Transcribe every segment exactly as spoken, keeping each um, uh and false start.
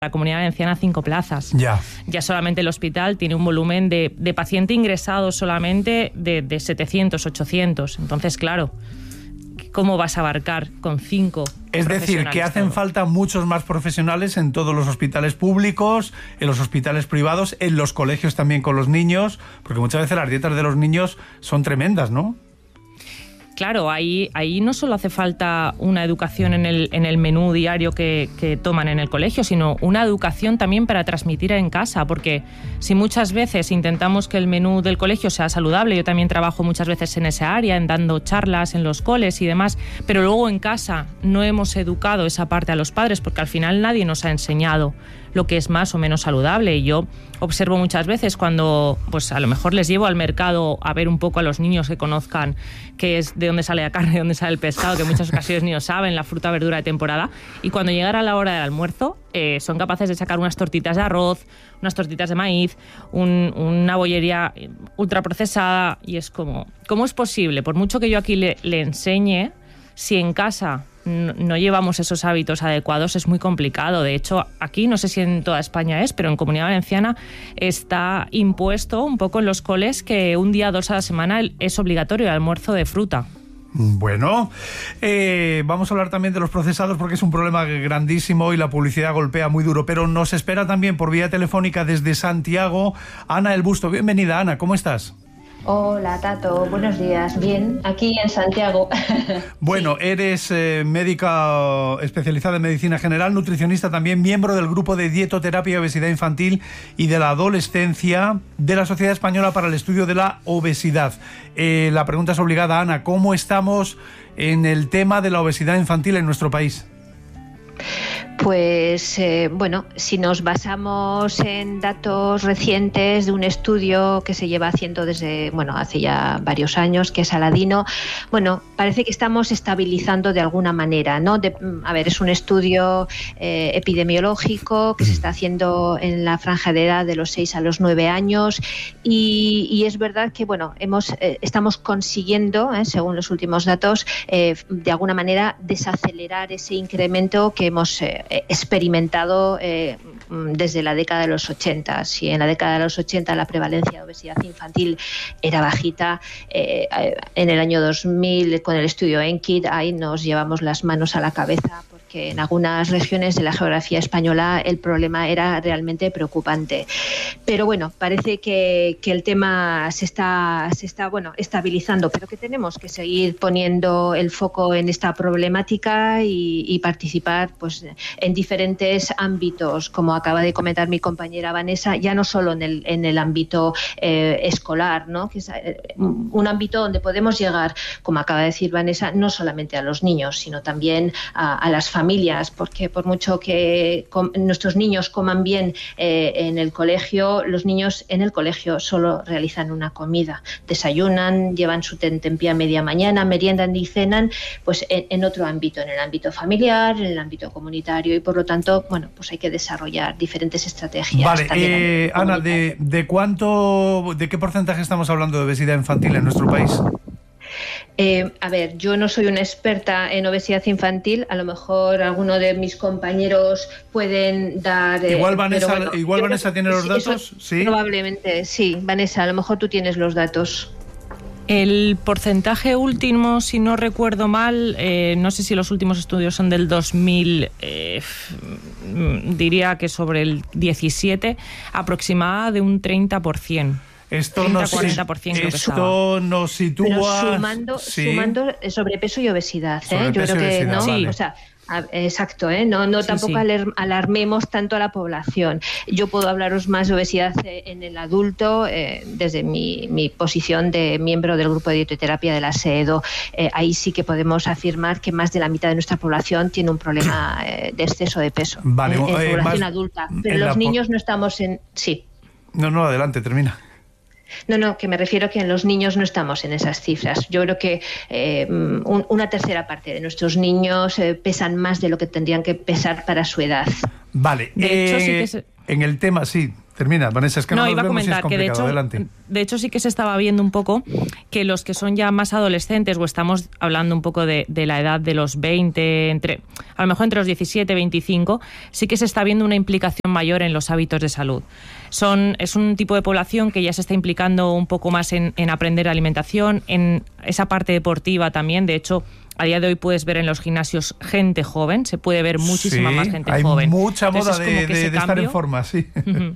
la Comunidad Valenciana cinco plazas. Ya. Ya solamente el hospital tiene un volumen de, de paciente ingresado solamente de, de setecientos, ochocientos. Entonces, claro, ¿cómo vas a abarcar con cinco? Es decir, que hacen todo? falta muchos más profesionales en todos los hospitales públicos, en los hospitales privados, en los colegios también con los niños, porque muchas veces las dietas de los niños son tremendas, ¿no? Claro, ahí, ahí no solo hace falta una educación en el, en el menú diario que, que toman en el colegio, sino una educación también para transmitir en casa, porque si muchas veces intentamos que el menú del colegio sea saludable, yo también trabajo muchas veces en esa área, en dando charlas en los coles y demás, pero luego en casa no hemos educado esa parte a los padres, porque al final nadie nos ha enseñado lo que es más o menos saludable. Y yo observo muchas veces cuando, pues a lo mejor les llevo al mercado a ver un poco a los niños que conozcan qué es, de dónde sale la carne, de dónde sale el pescado, que en muchas ocasiones ni lo saben, la fruta, verdura de temporada. Y cuando llegara la hora del almuerzo, eh, son capaces de sacar unas tortitas de arroz, unas tortitas de maíz, un, una bollería ultraprocesada. Y es como, ¿cómo es posible? Por mucho que yo aquí le, le enseñe, si en casa no llevamos esos hábitos adecuados, es muy complicado. De hecho, aquí, no sé si en toda España es, pero en Comunidad Valenciana está impuesto un poco en los coles que un día, dos a la semana es obligatorio el almuerzo de fruta. Bueno, eh, vamos a hablar también de los procesados porque es un problema grandísimo y la publicidad golpea muy duro, pero nos espera también por vía telefónica desde Santiago Ana El Busto. Bienvenida, Ana, ¿cómo estás? Hola, Tato, buenos días. Bien, aquí en Santiago. Bueno, sí. Eres eh, médica especializada en medicina general, nutricionista también, miembro del grupo de dietoterapia y obesidad infantil y de la adolescencia de la Sociedad Española para el Estudio de la Obesidad. Eh, la pregunta es obligada, Ana, ¿cómo estamos en el tema de la obesidad infantil en nuestro país? Pues eh, bueno, si nos basamos en datos recientes de un estudio que se lleva haciendo desde, bueno, hace ya varios años, que es Aladino, bueno, parece que estamos estabilizando de alguna manera, ¿no? De, a ver, es un estudio eh, epidemiológico que se está haciendo en la franja de edad de los seis a los nueve años y, y es verdad que, bueno, hemos, eh, estamos consiguiendo, eh, según los últimos datos, eh, de alguna manera desacelerar ese incremento que hemos eh, experimentado eh, desde la década de los ochenta. Si en la década de los ochenta la prevalencia de obesidad infantil era bajita, eh, en el año dos mil con el estudio ENKID ahí nos llevamos las manos a la cabeza porque en algunas regiones de la geografía española el problema era realmente preocupante. Pero bueno, parece que, que el tema se está, se está bueno, estabilizando, pero que tenemos que seguir poniendo el foco en esta problemática y, y participar pues en diferentes ámbitos, como acaba de comentar mi compañera Vanessa, ya no solo en el, en el ámbito eh, escolar, ¿no? Que es eh, un ámbito donde podemos llegar, como acaba de decir Vanessa, no solamente a los niños, sino también a, a las familias, porque por mucho que com- nuestros niños coman bien eh, en el colegio, los niños en el colegio solo realizan una comida, desayunan, llevan su tentempié a media mañana, meriendan y cenan, pues en, en otro ámbito, en el ámbito familiar, en el ámbito comunitario, y por lo tanto, bueno, pues hay que desarrollar diferentes estrategias. Vale, eh, Ana, ¿de, ¿de cuánto, de qué porcentaje estamos hablando de obesidad infantil en nuestro país? Eh, a ver, yo no soy una experta en obesidad infantil, a lo mejor alguno de mis compañeros pueden dar... Eh, igual Vanessa, bueno, igual Vanessa tiene los sí, datos, ¿sí? Probablemente, sí. Vanessa, a lo mejor tú tienes los datos. El porcentaje último, si no recuerdo mal, eh, no sé si los últimos estudios son del dos mil, eh, diría que sobre el diecisiete, aproximada de un treinta por ciento. Esto, nos, esto nos sitúa... Pero sumando, sí. sumando sobrepeso y obesidad, ¿eh? Sobrepeso Yo creo que obesidad, no, vale. o sea, exacto, ¿eh? No, no sí, tampoco sí. alarmemos tanto a la población. Yo puedo hablaros más de obesidad en el adulto eh, desde mi, mi posición de miembro del grupo de dietoterapia de la SEDO. Eh, ahí sí que podemos afirmar que más de la mitad de nuestra población tiene un problema eh, de exceso de peso. Vale, eh, en eh, población más, adulta. Pero en los la niños no estamos en... Sí. No, no, adelante, termina. No, no, que me refiero que en los niños no estamos en esas cifras. Yo creo que eh, un, una tercera parte de nuestros niños eh, pesan más de lo que tendrían que pesar para su edad. Vale, de eh, hecho, sí que se... en el tema, sí, termina, Vanessa, es que no, no nos iba a vemos y es comentar que de hecho, adelante. de hecho sí que se estaba viendo un poco que los que son ya más adolescentes, o estamos hablando un poco de, de la edad de los veinte, entre, a lo mejor entre los diecisiete y veinticinco, sí que se está viendo una implicación mayor en los hábitos de salud. Son, es un tipo de población que ya se está implicando un poco más en, en aprender alimentación, en esa parte deportiva también. De hecho, a día de hoy puedes ver en los gimnasios gente joven, se puede ver muchísima sí, más gente hay joven. Hay mucha Entonces, moda de, de, de estar en forma, sí. Uh-huh.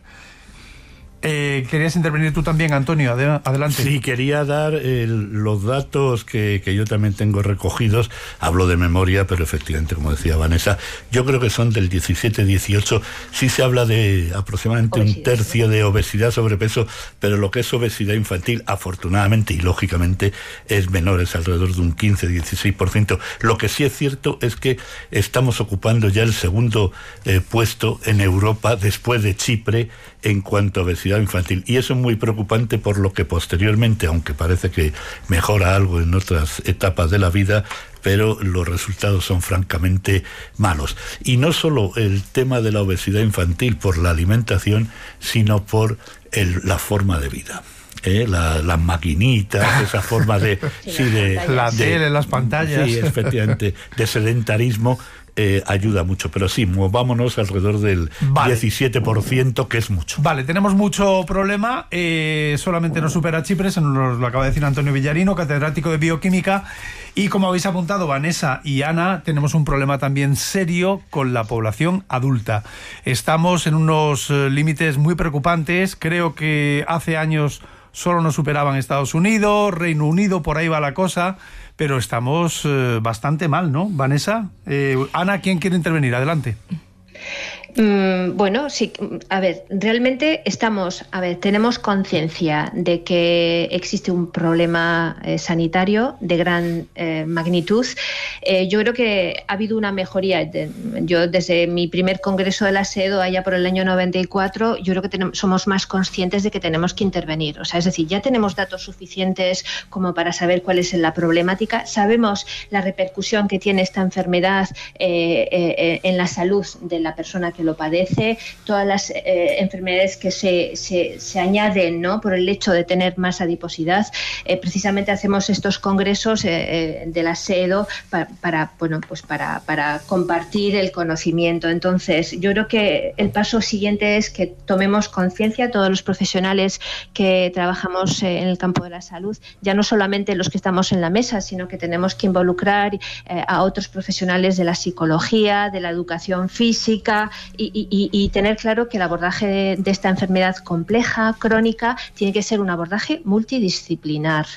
Eh, querías intervenir tú también, Antonio, adelante. Sí, quería dar eh, los datos que, que yo también tengo recogidos. Hablo de memoria, pero efectivamente, como decía Vanessa, yo creo que son del diecisiete dieciocho. Sí se habla de aproximadamente obesidad, un tercio de obesidad, sobrepeso, pero lo que es obesidad infantil, afortunadamente y lógicamente, es menor, es alrededor de un quince a dieciséis por ciento. Lo que sí es cierto es que estamos ocupando ya el segundo eh, puesto en Europa, después de Chipre, en cuanto a obesidad infantil, y eso es muy preocupante, por lo que posteriormente, aunque parece que mejora algo en otras etapas de la vida, pero los resultados son francamente malos. Y no solo el tema de la obesidad infantil por la alimentación, sino por el, la forma de vida. ¿Eh? La, las maquinitas, esa forma de... sí, sí, de la tele, las pantallas. Sí, efectivamente, de sedentarismo. Eh, ayuda mucho, pero sí, movámonos alrededor del vale. diecisiete por ciento, que es mucho. Vale, tenemos mucho problema, eh, solamente nos supera Chipre, se nos lo acaba de decir Antonio Villarino, catedrático de bioquímica, y como habéis apuntado Vanessa y Ana, tenemos un problema también serio con la población adulta. Estamos en unos eh, límites muy preocupantes, creo que hace años solo nos superaban Estados Unidos, Reino Unido, por ahí va la cosa, pero estamos eh, bastante mal, ¿no, Vanessa? Eh, Ana, ¿quién quiere intervenir? Adelante. Mm, bueno, sí, a ver, realmente estamos, a ver, tenemos conciencia de que existe un problema eh, sanitario de gran eh, magnitud. Eh, yo creo que ha habido una mejoría. De, yo desde mi primer congreso de la SEDO, allá por el año noventa y cuatro, yo creo que tenemos, somos más conscientes de que tenemos que intervenir. O sea, es decir, ya tenemos datos suficientes como para saber cuál es la problemática. Sabemos la repercusión que tiene esta enfermedad eh, eh, en la salud de la persona que lo padece, todas las eh, enfermedades que se, se, se añaden, ¿no?, por el hecho de tener más adiposidad. Eh, precisamente hacemos estos congresos eh, de la SEDO para, para, bueno, pues para, para compartir el conocimiento. Entonces, yo creo que el paso siguiente es que tomemos conciencia, todos los profesionales que trabajamos eh, en el campo de la salud, ya no solamente los que estamos en la mesa, sino que tenemos que involucrar eh, a otros profesionales de la psicología, de la educación física, Y, y, y tener claro que el abordaje de, de esta enfermedad compleja, crónica, tiene que ser un abordaje multidisciplinar.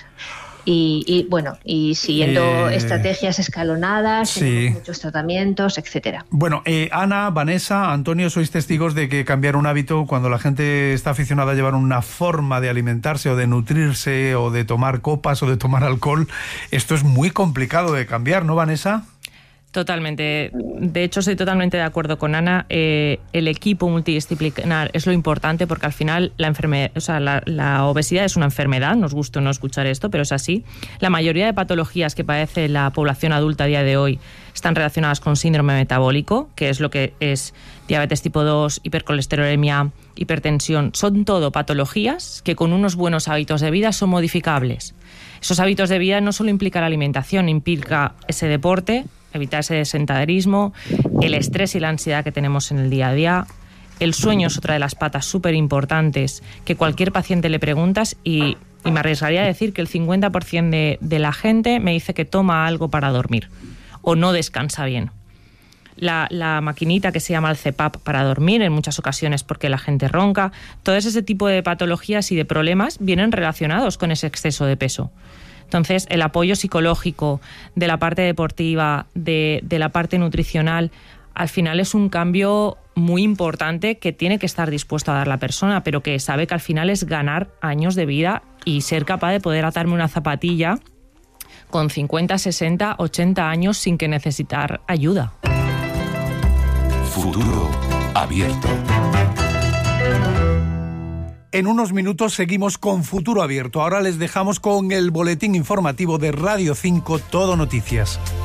Y, y bueno, y siguiendo eh, estrategias escalonadas, sí. muchos tratamientos, etcétera. Bueno, eh, Ana, Vanessa, Antonio, sois testigos de que cambiar un hábito, cuando la gente está aficionada a llevar una forma de alimentarse o de nutrirse o de tomar copas o de tomar alcohol, esto es muy complicado de cambiar, ¿no, Vanessa? Totalmente. De hecho, estoy totalmente de acuerdo con Ana. Eh, el equipo multidisciplinar es lo importante, porque al final la enfermedad, o sea, la, la obesidad es una enfermedad, nos gusta no escuchar esto, pero es así. La mayoría de patologías que padece la población adulta a día de hoy están relacionadas con síndrome metabólico, que es lo que es diabetes tipo dos, hipercolesterolemia, hipertensión. Son todo patologías que con unos buenos hábitos de vida son modificables. Esos hábitos de vida no solo implican la alimentación, implica ese deporte, evitar ese sedentarismo, el estrés y la ansiedad que tenemos en el día a día. El sueño es otra de las patas súper importantes que cualquier paciente le preguntas, y, y me arriesgaría a decir que el cincuenta por ciento de, de la gente me dice que toma algo para dormir o no descansa bien. La, la maquinita que se llama el C PAP para dormir, en muchas ocasiones porque la gente ronca, todo ese tipo de patologías y de problemas vienen relacionados con ese exceso de peso. Entonces, el apoyo psicológico de la parte deportiva, de, de la parte nutricional, al final es un cambio muy importante que tiene que estar dispuesto a dar la persona, pero que sabe que al final es ganar años de vida y ser capaz de poder atarme una zapatilla con cincuenta, sesenta, ochenta años sin que necesitar ayuda. Futuro Abierto. En unos minutos seguimos con Futuro Abierto. Ahora les dejamos con el boletín informativo de Radio cinco, Todo Noticias.